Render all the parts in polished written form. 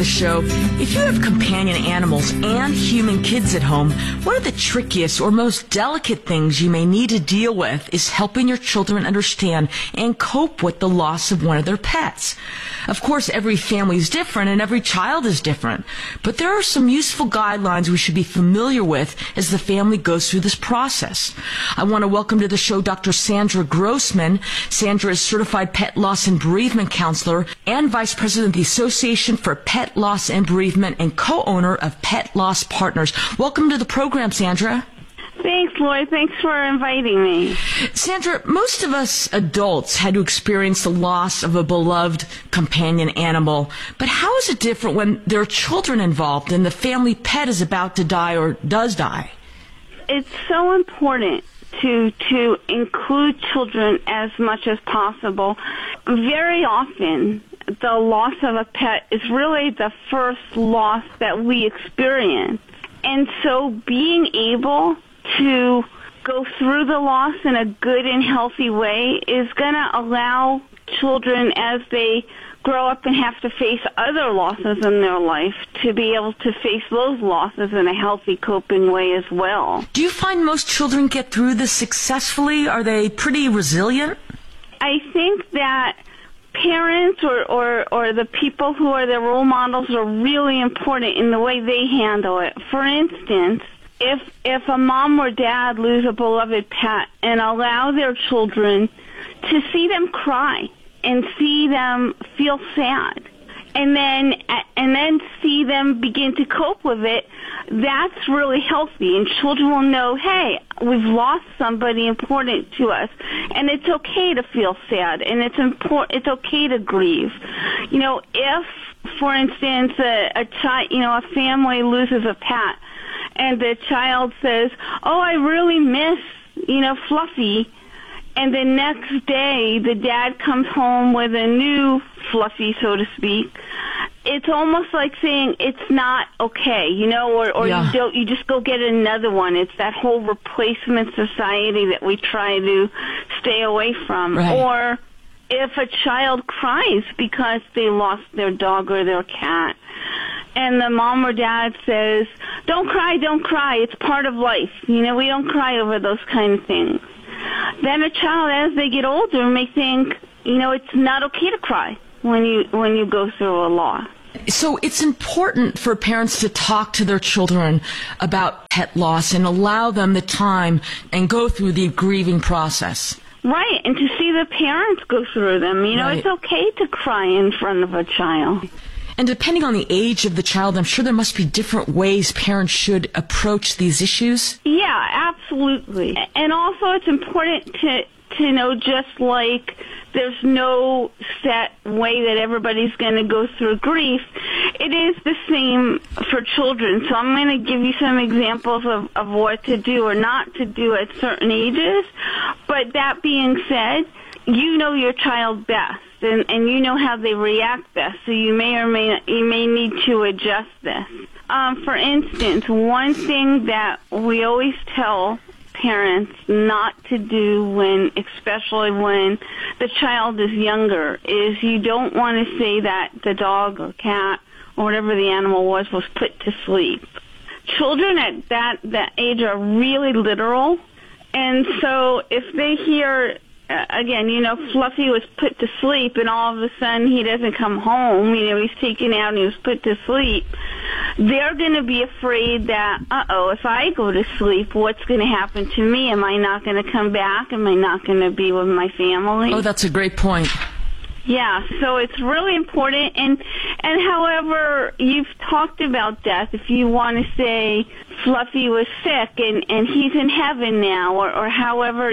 the show. If you have companion animals and human kids at home, one of the trickiest or most delicate things you may need to deal with is helping your children understand and cope with the loss of one of their pets. Of course, every family is different and every child is different, but there are some useful guidelines we should be familiar with as the family goes through this process. I want to welcome to the show Dr. Sandra Grossman. Sandra is certified pet loss and bereavement counselor and vice president of the Association for Pet Loss and Bereavement and co-owner of Pet Loss Partners. Welcome to the program, Sandra. Thanks, Lloyd. Thanks for inviting me. Sandra, most of us adults had to experience the loss of a beloved companion animal, but how is it different when there are children involved and the family pet is about to die or does die? It's so important to include children as much as possible. Very often, the loss of a pet is really the first loss that we experience. And so being able to go through the loss in a good and healthy way is going to allow children, as they grow up and have to face other losses in their life, to be able to face those losses in a healthy coping way as well. Do you find most children get through this successfully? Are they pretty resilient? I think that parents or the people who are their role models are really important in the way they handle it. For instance, if a mom or dad lose a beloved pet and allow their children to see them cry and see them feel sad, and then see them begin to cope with it, that's really healthy. And children will know, hey, we've lost somebody important to us, and it's okay to feel sad, and it's okay to grieve. You know, if, for instance, a family loses a pet, and the child says, "Oh, I really miss, Fluffy," and the next day the dad comes home with a new Fluffy, so to speak, it's almost like saying it's not okay, or yeah. You just go get another one. It's that whole replacement society that we try to stay away from. Right. Or if a child cries because they lost their dog or their cat, and the mom or dad says, don't cry, it's part of life. We don't cry over those kind of things. Then a child, as they get older, may think, it's not okay to cry when you go through a loss. So it's important for parents to talk to their children about pet loss and allow them the time and go through the grieving process. Right, and to see the parents go through them. Right. It's okay to cry in front of a child. And depending on the age of the child, I'm sure there must be different ways parents should approach these issues. Yeah, absolutely. And also it's important to know, just like there's no set way that everybody's going to go through grief, it is the same for children. So I'm going to give you some examples of what to do or not to do at certain ages. But that being said, you know your child best, and you know how they react best, so you may need to adjust this. For instance, one thing that we always tell parents not to do especially when the child is younger, is you don't want to say that the dog or cat or whatever the animal was put to sleep. Children at that age are really literal, and so if they hear, again, Fluffy was put to sleep, and all of a sudden he doesn't come home, he's taken out and he was put to sleep, they're going to be afraid that, if I go to sleep, what's going to happen to me? Am I not going to come back? Am I not going to be with my family? Oh, that's a great point. Yeah, so it's really important. And however, you've talked about death. If you want to say Fluffy was sick and he's in heaven now, or however,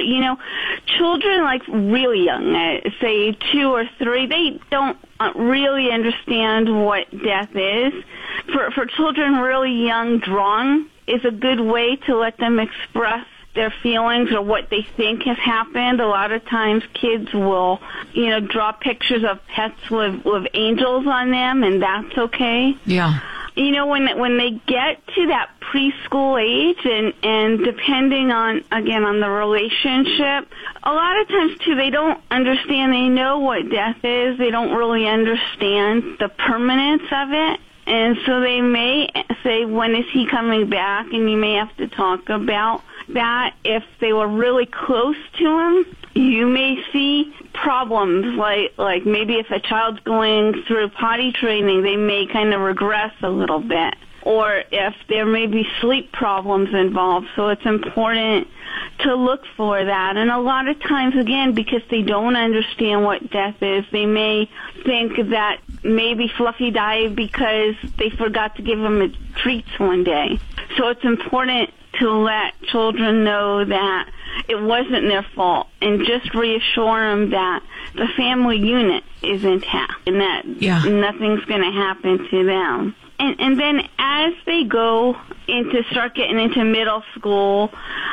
children like really young, say 2 or 3, they don't really understand what death is. For children really young, drawing is a good way to let them express their feelings or what they think has happened. A lot of times kids will, draw pictures of pets with angels on them, and that's okay. Yeah. When they get to that preschool age, and depending on the relationship, a lot of times too, they don't understand. They know what death is. They don't really understand the permanence of it. And so they may say, when is he coming back? And you may have to talk about that. If they were really close to him, you may see problems like maybe if a child's going through potty training, they may kind of regress a little bit. Or if there may be sleep problems involved. So it's important to look for that. And a lot of times, again, because they don't understand what death is, they may think that maybe Fluffy died because they forgot to give him treats one day. So it's important to let children know that it wasn't their fault, and just reassure them that the family unit is intact and that nothing's going to happen to them. And then as they start getting into middle school,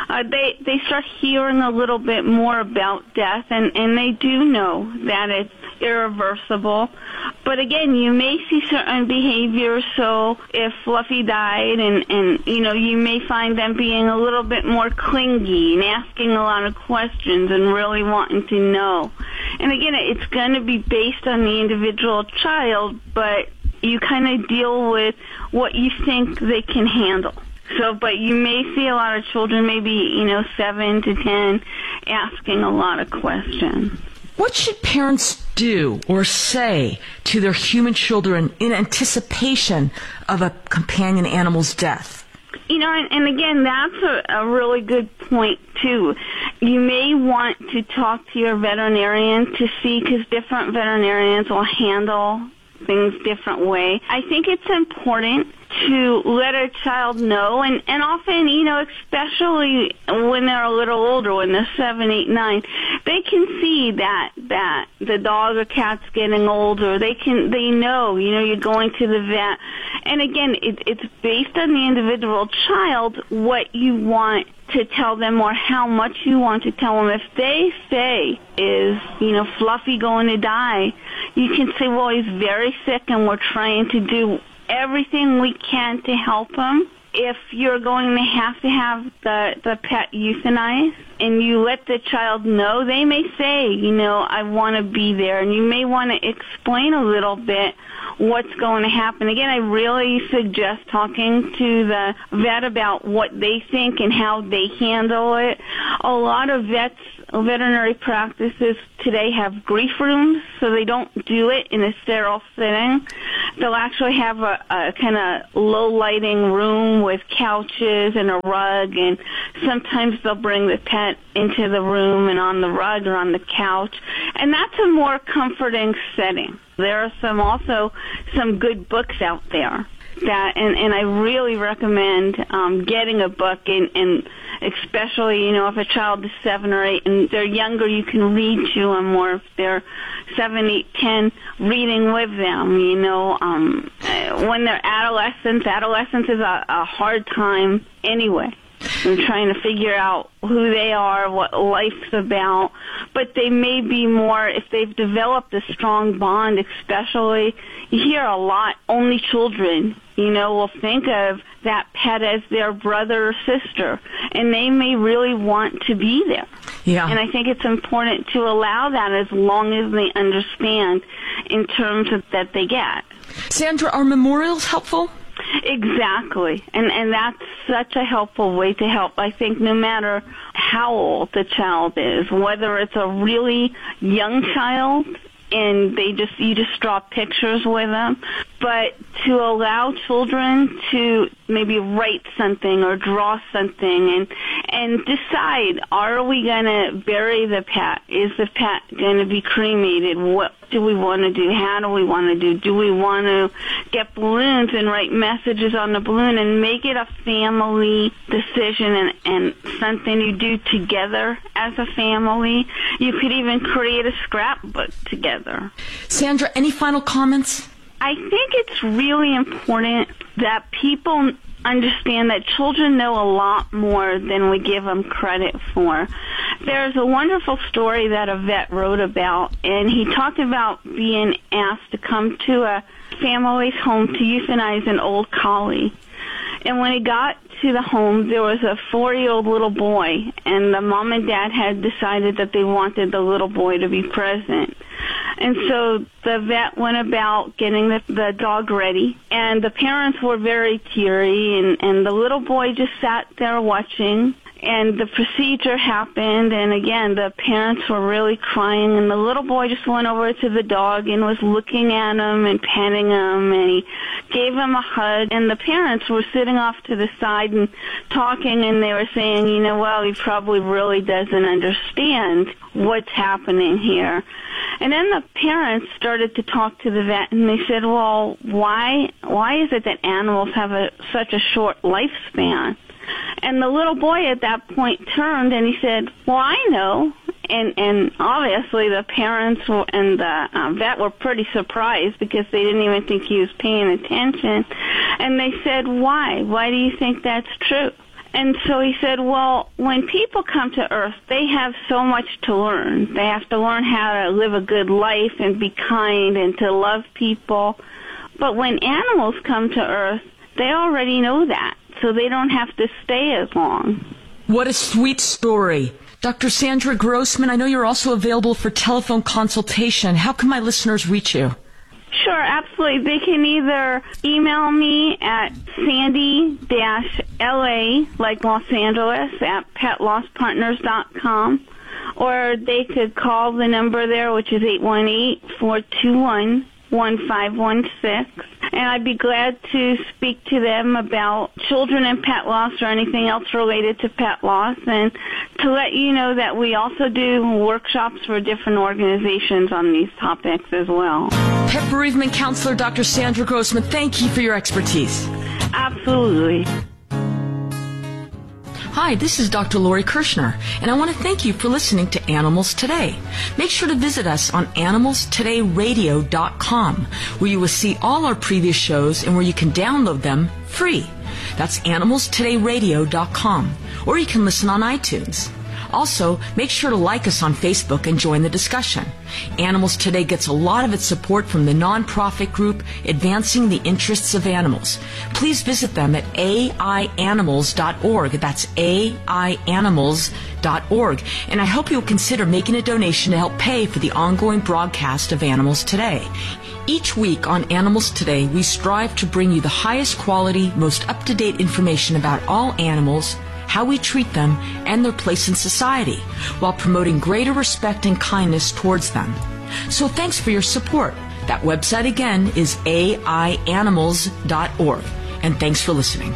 they start hearing a little bit more about death, and they do know that it's irreversible. But again, you may see certain behaviors. So if Fluffy died, and you may find them being a little bit more clingy and asking a lot of questions and really wanting to know. And again, it's going to be based on the individual child, but you kind of deal with what you think they can handle. So, but you may see a lot of children, maybe, 7 to 10, asking a lot of questions. What should parents do or say to their human children in anticipation of a companion animal's death? And again, that's a really good point, too. You may want to talk to your veterinarian to see, because different veterinarians will handle things different way. I think it's important to let a child know, and often, especially when they're a little older, when they're 7, 8, 9, they can see that the dog or cat's getting older. They know, you're going to the vet. And again, it's based on the individual child what you want to tell them or how much you want to tell them. If they say, is, Fluffy going to die, you can say, well, he's very sick and we're trying to do everything we can to help him. If you're going to have the pet euthanized and you let the child know, they may say, I want to be there. And you may want to explain a little bit what's going to happen. Again, I really suggest talking to the vet about what they think and how they handle it. A lot of veterinary practices today have grief rooms, so they don't do it in a sterile setting. They'll actually have a kind of low lighting room with couches and a rug, and sometimes they'll bring the pet into the room and on the rug or on the couch, and that's a more comforting setting. There are also some good books out there that, and I really recommend getting a book, and especially, if a child is 7 or 8 and they're younger, you can read to them, or if they're 7, 8, 10, reading with them, when they're adolescence is a hard time anyway. They're trying to figure out who they are, what life's about, but they may be more, if they've developed a strong bond, especially, you hear a lot, only children, will think of that pet as their brother or sister, and they may really want to be there. Yeah. And I think it's important to allow that as long as they understand in terms of that they get. Sandra, are memorials helpful? Exactly. And that's such a helpful way to help. I think no matter how old the child is, whether it's a really young child and you just draw pictures with them, but to allow children to maybe write something or draw something and decide, are we going to bury the pet? Is the pet going to be cremated? What do we want to do? How do we want to do? Do we want to get balloons and write messages on the balloon and make it a family decision and something you do together as a family? You could even create a scrapbook together. Sandra, any final comments? I think it's really important that people understand that children know a lot more than we give them credit for. There's a wonderful story that a vet wrote about, and he talked about being asked to come to a family's home to euthanize an old collie. And when he got to the home, there was a 4-year-old little boy, and the mom and dad had decided that they wanted the little boy to be present. And so the vet went about getting the dog ready, and the parents were very teary, and the little boy just sat there watching. And the procedure happened, and again, the parents were really crying, and the little boy just went over to the dog and was looking at him and petting him, and he gave him a hug, and the parents were sitting off to the side and talking, and they were saying, you know, well, he probably really doesn't understand what's happening here. And then the parents started to talk to the vet, and they said, well, why is it that animals have such a short lifespan? And the little boy at that point turned and he said, well, I know. And obviously the parents and the vet were pretty surprised because they didn't even think he was paying attention. And they said, why? Why do you think that's true? And so he said, well, when people come to Earth, they have so much to learn. They have to learn how to live a good life and be kind and to love people. But when animals come to Earth, they already know that. So they don't have to stay as long. What a sweet story. Dr. Sandra Grossman, I know you're also available for telephone consultation. How can my listeners reach you? Sure, absolutely. They can either email me at sandy-la, like Los Angeles, at petlostpartners.com, or they could call the number there, which is 818-421-1516. And I'd be glad to speak to them about children and pet loss or anything else related to pet loss, and to let you know that we also do workshops for different organizations on these topics as well. Pet bereavement counselor Dr. Sandra Grossman, thank you for your expertise. Absolutely. Hi, this is Dr. Lori Kirshner, and I want to thank you for listening to Animals Today. Make sure to visit us on animalstodayradio.com, where you will see all our previous shows and where you can download them free. That's animalstodayradio.com, or you can listen on iTunes. Also, make sure to like us on Facebook and join the discussion. Animals Today gets a lot of its support from the nonprofit group Advancing the Interests of Animals. Please visit them at aianimals.org. That's aianimals.org. And I hope you'll consider making a donation to help pay for the ongoing broadcast of Animals Today. Each week on Animals Today, we strive to bring you the highest quality, most up-to-date information about all animals, how we treat them, and their place in society, while promoting greater respect and kindness towards them. So thanks for your support. That website again is aianimals.org. And thanks for listening.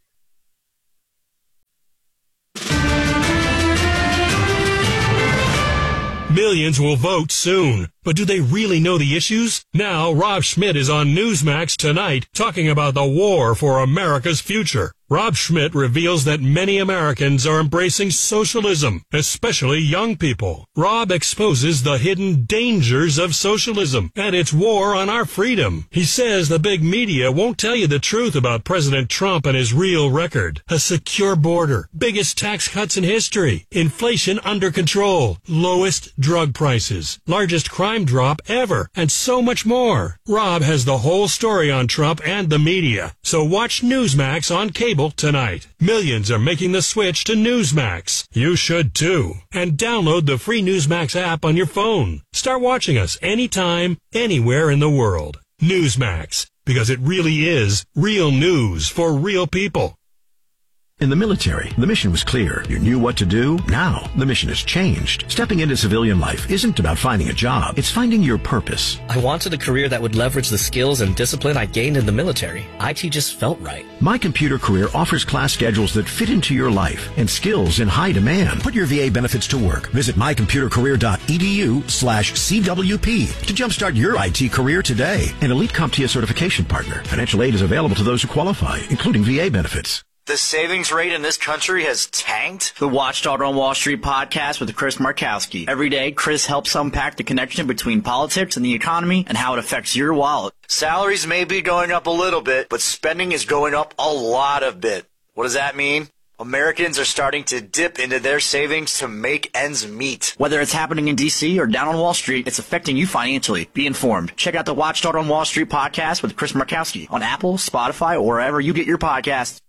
Millions will vote soon. But do they really know the issues? Now, Rob Schmidt is on Newsmax tonight talking about the war for America's future. Rob Schmidt reveals that many Americans are embracing socialism, especially young people. Rob exposes the hidden dangers of socialism and its war on our freedom. He says the big media won't tell you the truth about President Trump and his real record. A secure border, biggest tax cuts in history, inflation under control, lowest drug prices, largest crime drop ever, and so much more. Rob has the whole story on Trump and the media. So watch Newsmax on cable tonight. Millions are making the switch to Newsmax. You should too. And download the free Newsmax app on your phone. Start watching us anytime, anywhere in the world. Newsmax, because it really is real news for real people. In the military, the mission was clear. You knew what to do. Now, the mission has changed. Stepping into civilian life isn't about finding a job. It's finding your purpose. I wanted a career that would leverage the skills and discipline I gained in the military. IT just felt right. My Computer Career offers class schedules that fit into your life and skills in high demand. Put your VA benefits to work. Visit mycomputercareer.edu/CWP to jumpstart your IT career today. An elite CompTIA certification partner. Financial aid is available to those who qualify, including VA benefits. The savings rate in this country has tanked? The Watchdog on Wall Street podcast with Chris Markowski. Every day, Chris helps unpack the connection between politics and the economy and how it affects your wallet. Salaries may be going up a little bit, but spending is going up a lot of bit. What does that mean? Americans are starting to dip into their savings to make ends meet. Whether it's happening in D.C. or down on Wall Street, it's affecting you financially. Be informed. Check out the Watchdog on Wall Street podcast with Chris Markowski on Apple, Spotify, or wherever you get your podcasts.